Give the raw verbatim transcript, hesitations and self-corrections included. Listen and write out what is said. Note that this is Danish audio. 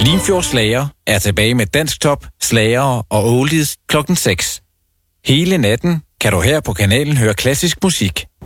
Limfjord Slager er tilbage med dansk top, slagere og oldies klokken seks. Hele natten kan du her på kanalen høre klassisk musik.